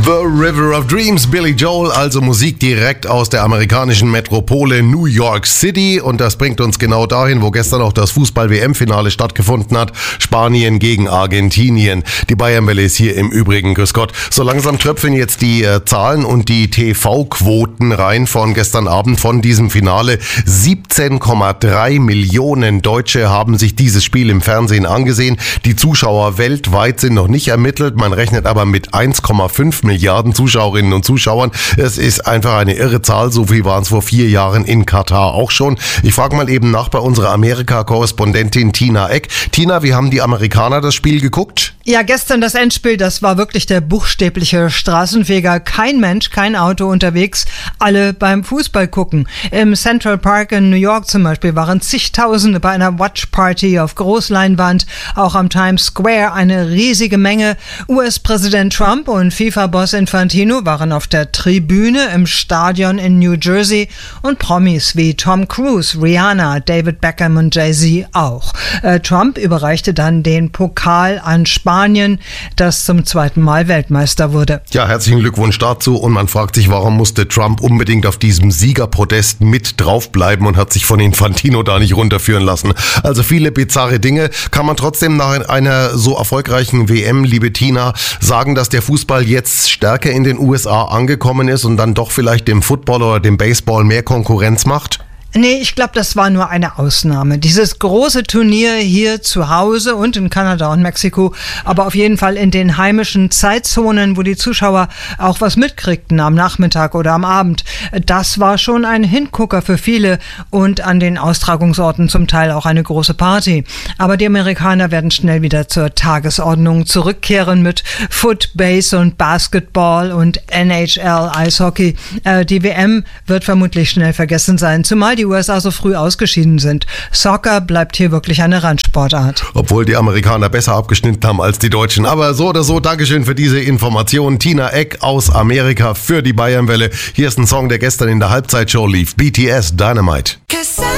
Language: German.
The River of Dreams, Billy Joel, also Musik direkt aus der amerikanischen Metropole New York City. Und das bringt uns genau dahin, wo gestern auch das Fußball-WM-Finale stattgefunden hat. Spanien gegen Argentinien. Die Bayernwelle ist hier im Übrigen, grüß Gott. So langsam tröpfeln jetzt die Zahlen und die TV-Quoten rein von gestern Abend von diesem Finale. 17,3 Millionen Deutsche haben sich dieses Spiel im Fernsehen angesehen. Die Zuschauer weltweit sind noch nicht ermittelt. Man rechnet aber mit 1,5 Milliarden Zuschauerinnen und Zuschauern. Es ist einfach eine irre Zahl. So viel waren es vor 4 Jahren in Katar auch schon. Ich frage mal eben nach bei unserer Amerika-Korrespondentin Tina Eck. Tina, wie haben die Amerikaner das Spiel geguckt? Ja, gestern das Endspiel, das war wirklich der buchstäbliche Straßenfeger. Kein Mensch, kein Auto unterwegs, alle beim Fußball gucken. Im Central Park in New York zum Beispiel waren zigtausende bei einer Watch-Party auf Großleinwand. Auch am Times Square eine riesige Menge. US-Präsident Trump und FIFA-Boss Infantino waren auf der Tribüne im Stadion in New Jersey und Promis wie Tom Cruise, Rihanna, David Beckham und Jay-Z auch. Trump überreichte dann den Pokal an Spanien, das zum 2. Mal Weltmeister wurde. Ja, herzlichen Glückwunsch dazu. Und man fragt sich, warum musste Trump unbedingt auf diesem Siegerprotest mit draufbleiben und hat sich von Infantino da nicht runterführen lassen. Also viele bizarre Dinge. Kann man trotzdem nach einer so erfolgreichen WM, liebe Tina, sagen, dass der Fußball jetzt stärker in den USA angekommen ist und dann doch vielleicht dem Football oder dem Baseball mehr Konkurrenz macht? Nee, ich glaube, das war nur eine Ausnahme. Dieses große Turnier hier zu Hause und in Kanada und Mexiko, aber auf jeden Fall in den heimischen Zeitzonen, wo die Zuschauer auch was mitkriegten am Nachmittag oder am Abend, das war schon ein Hingucker für viele und an den Austragungsorten zum Teil auch eine große Party. Aber die Amerikaner werden schnell wieder zur Tagesordnung zurückkehren mit Foot, Base und Basketball und NHL, Eishockey. Die WM wird vermutlich schnell vergessen sein, zumal die USA so früh ausgeschieden sind. Soccer bleibt hier wirklich eine Randsportart. Obwohl die Amerikaner besser abgeschnitten haben als die Deutschen. Aber so oder so, Dankeschön für diese Information. Tina Eck aus Amerika für die Bayernwelle. Hier ist ein Song, der gestern in der Halbzeitshow lief. BTS Dynamite.